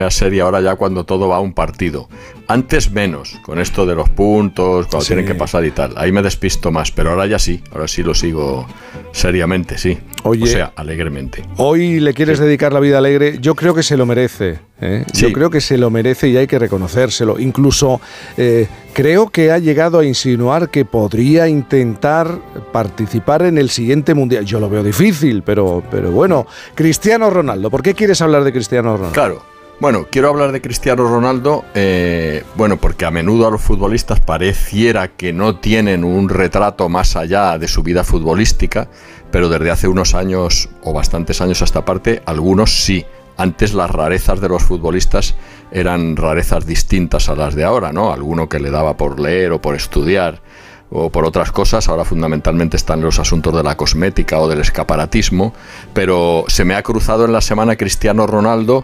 serie ahora ya cuando todo va a un partido. Antes menos, con esto de los puntos, cuando tienen que pasar y tal. Ahí me despisto más, pero ahora sí lo sigo seriamente, sí. Oye, o sea, alegremente. Hoy le quieres dedicar la vida alegre. Yo creo que se lo merece, ¿eh? Sí. Yo creo que se lo merece y hay que reconocérselo. Incluso creo que ha llegado a insinuar que podría intentar participar en el siguiente Mundial. Yo lo veo difícil, pero bueno. Cristiano Ronaldo, ¿por qué quieres hablar de Cristiano Ronaldo? Claro. Bueno, quiero hablar de Cristiano Ronaldo, porque a menudo a los futbolistas pareciera que no tienen un retrato más allá de su vida futbolística, pero desde hace unos años, o bastantes años a esta parte, algunos sí. Antes las rarezas de los futbolistas eran rarezas distintas a las de ahora, ¿no? Alguno que le daba por leer o por estudiar o por otras cosas. Ahora fundamentalmente están los asuntos de la cosmética o del escaparatismo, pero se me ha cruzado en la semana Cristiano Ronaldo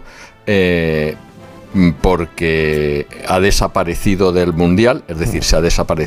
porque ha desaparecido del Mundial, es decir, se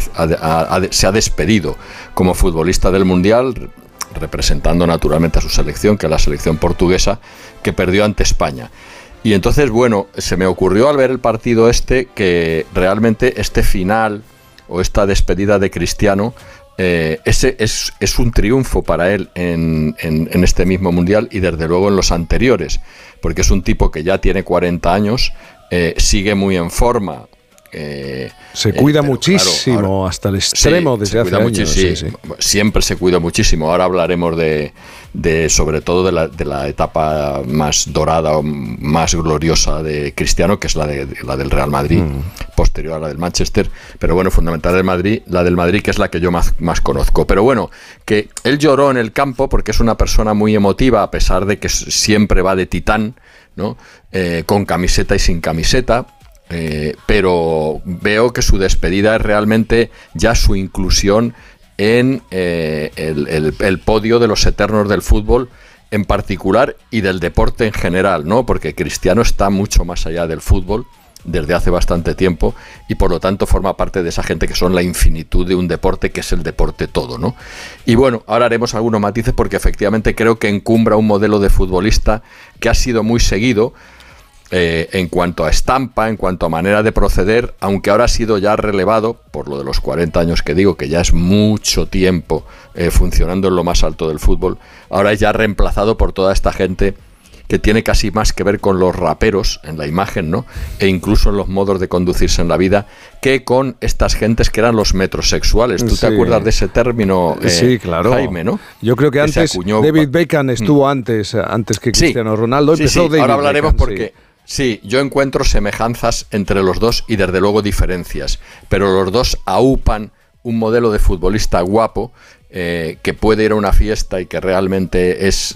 ha despedido como futbolista del Mundial, representando naturalmente a su selección, que es la selección portuguesa, que perdió ante España. Y entonces, bueno, se me ocurrió al ver el partido que realmente este final o esta despedida de Cristiano ese es un triunfo para él en este mismo Mundial y desde luego en los anteriores, porque es un tipo que ya tiene 40 años, sigue muy en forma. Se cuida muchísimo, claro, ahora, hasta el extremo, desde hace años. Sí. Siempre se cuida muchísimo. Ahora hablaremos sobre todo de la etapa más dorada o más gloriosa de Cristiano, que es la del Real Madrid, posterior a la del Manchester. Pero bueno, fundamental la del Madrid, que es la que yo más conozco. Pero bueno, que él lloró en el campo porque es una persona muy emotiva, a pesar de que siempre va de titán, ¿no? Con camiseta y sin camiseta. Pero veo que su despedida es realmente ya su inclusión en el podio de los eternos del fútbol en particular y del deporte en general, ¿no? Porque Cristiano está mucho más allá del fútbol desde hace bastante tiempo y por lo tanto forma parte de esa gente que son la infinitud de un deporte, que es el deporte todo, ¿no? Y bueno, ahora haremos algunos matices porque efectivamente creo que encumbra un modelo de futbolista que ha sido muy seguido en cuanto a estampa, en cuanto a manera de proceder, aunque ahora ha sido ya relevado por lo de los 40 años que digo, que ya es mucho tiempo funcionando en lo más alto del fútbol. Ahora es ya reemplazado por toda esta gente que tiene casi más que ver con los raperos en la imagen, ¿no? E incluso en los modos de conducirse en la vida, que con estas gentes que eran los metrosexuales. ¿Tú te acuerdas de ese término, sí, claro, Jaime, ¿no? Yo creo que antes David Beckham estuvo antes que Cristiano Ronaldo. Empezó David ahora hablaremos Beckham, porque... Sí, yo encuentro semejanzas entre los dos y desde luego diferencias, pero los dos aupan un modelo de futbolista guapo que puede ir a una fiesta y que realmente es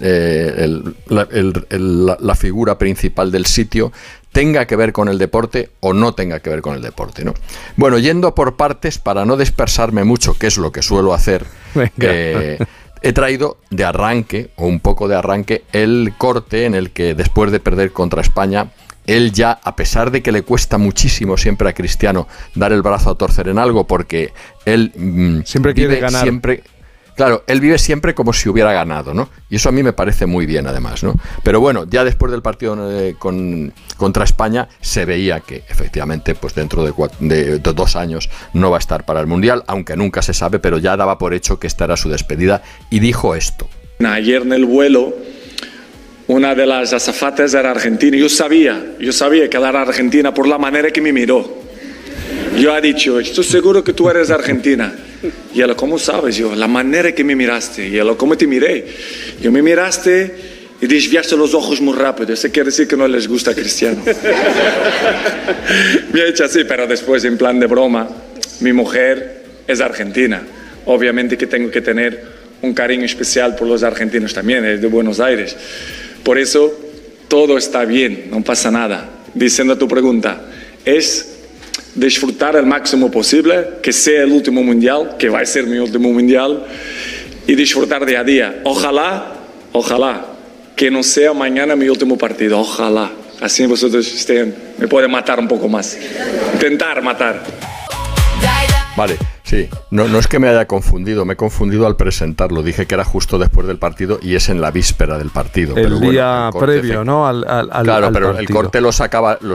la figura principal del sitio, tenga que ver con el deporte o no tenga que ver con el deporte, ¿no? Bueno, yendo por partes, para no dispersarme mucho, que es lo que suelo hacer, he traído de arranque, o un poco de arranque, el corte en el que después de perder contra España, él ya, a pesar de que le cuesta muchísimo siempre a Cristiano dar el brazo a torcer en algo, porque él siempre quiere ganar. Claro, él vive siempre como si hubiera ganado, ¿no? Y eso a mí me parece muy bien, además, ¿no? Pero bueno, ya después del partido contra España se veía que, efectivamente, pues dentro de 2 años no va a estar para el Mundial, aunque nunca se sabe, pero ya daba por hecho que esta era su despedida, y dijo esto. Ayer en el vuelo, una de las azafatas era argentina. Yo sabía que era argentina por la manera que me miró. Yo he dicho, estoy seguro que tú eres argentina. Y ella, ¿cómo sabes? Yo, la manera que me miraste. Y ella, ¿cómo te miré? Yo me miraste y desviaste los ojos muy rápido. Eso quiere decir que no les gusta a Cristiano. Me ha hecho así, pero después, en plan de broma, mi mujer es argentina. Obviamente que tengo que tener un cariño especial por los argentinos también, es de Buenos Aires. Por eso, todo está bien, no pasa nada. Diciendo a tu pregunta, es disfrutar al máximo posible, que sea el último mundial, que va a ser mi último mundial, y disfrutar día a día. Ojalá, que no sea mañana mi último partido, ojalá. Así vosotros me pueden matar un poco más. Intentar matar. Vale, Sí, no es que me haya confundido, me he confundido al presentarlo. Dije que era justo después del partido y es en la víspera del partido. El día previo, ¿no? Al claro, pero partido. el corte lo